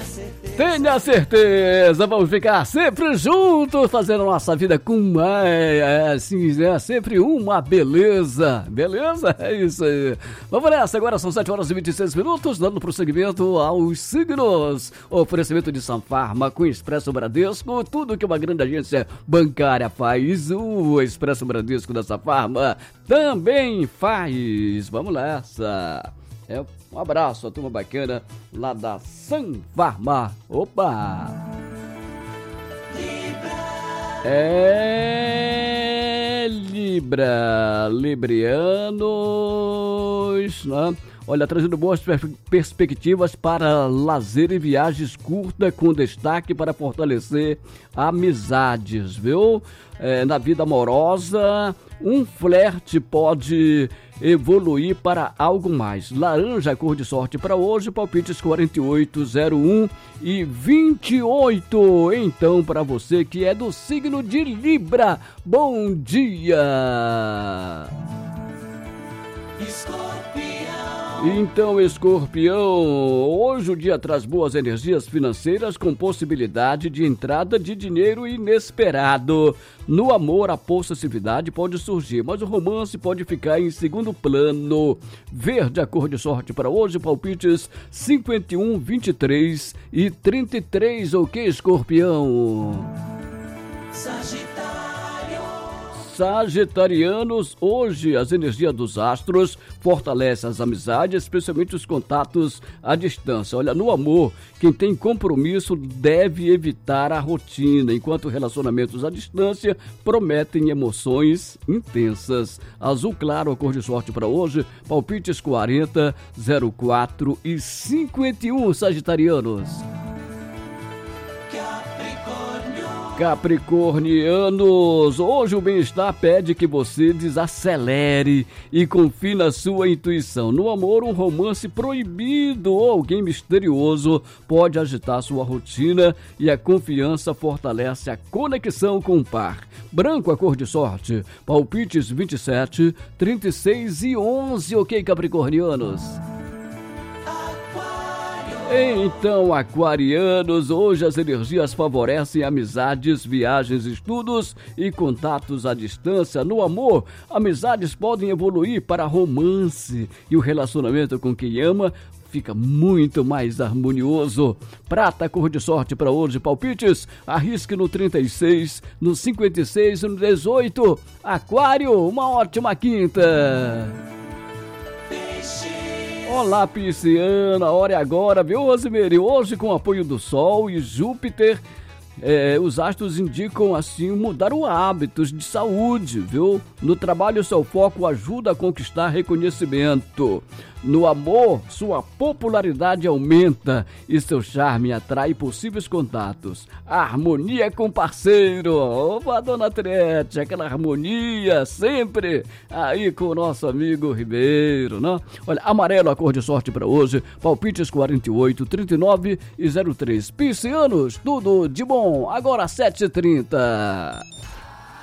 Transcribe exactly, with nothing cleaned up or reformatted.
Tenha certeza, vamos ficar sempre juntos, fazendo a nossa vida com mais, assim, é sempre uma beleza, beleza? É isso aí. Vamos nessa, agora são sete horas e vinte e seis minutos, dando prosseguimento aos signos. Oferecimento de Sanfarma com Expresso Bradesco, tudo que uma grande agência bancária faz, o Expresso Bradesco da Sanfarma também faz. Vamos nessa. É, um abraço a turma bacana lá da Sanfarma. Opa! É Libra, Librianos, né? Olha, trazendo boas perspectivas para lazer e viagens curtas com destaque para fortalecer amizades, viu? É, na vida amorosa, um flerte pode evoluir para algo mais. Laranja, cor de sorte para hoje, palpites quarenta e oito, zero um e vinte e oito. Então, para você que é do signo de Libra, bom dia! Então, Escorpião, hoje o dia traz boas energias financeiras com possibilidade de entrada de dinheiro inesperado. No amor, a possessividade pode surgir, mas o romance pode ficar em segundo plano. Verde, a cor de sorte para hoje, palpites cinquenta e um, vinte e três e trinta e três, ok, Escorpião? Sagitário. Sagitarianos, hoje as energias dos astros fortalecem as amizades, especialmente os contatos à distância. Olha, no amor, quem tem compromisso deve evitar a rotina, enquanto relacionamentos à distância prometem emoções intensas. Azul claro, a cor de sorte para hoje, palpites quarenta, zero quatro e cinquenta e um, sagitarianos. Capricornianos, hoje o bem-estar pede que você desacelere e confie na sua intuição. No amor, um romance proibido ou alguém misterioso pode agitar sua rotina e a confiança fortalece a conexão com o par. Branco, a cor de sorte, palpites vinte e sete, trinta e seis e onze, ok, Capricornianos? Então, aquarianos, hoje as energias favorecem amizades, viagens, estudos e contatos à distância. No amor, amizades podem evoluir para romance e o relacionamento com quem ama fica muito mais harmonioso. Prata, cor de sorte para hoje, palpites, arrisque no trinta e seis, no cinquenta e seis e no dezoito. Aquário, uma ótima quinta! Olá, pisciana, a hora é agora, viu, Rosemary? Hoje, com o apoio do Sol e Júpiter, é, os astros indicam, assim, mudar os hábitos de saúde, viu? No trabalho, seu foco ajuda a conquistar reconhecimento. No amor, sua popularidade aumenta e seu charme atrai possíveis contatos. A harmonia com parceiro. Opa, dona Trete, aquela harmonia sempre aí com o nosso amigo Ribeiro, né? Olha, amarelo, a cor de sorte para hoje, palpites quarenta e oito, trinta e nove e zero três. Piscianos, tudo de bom. Agora sete e trinta.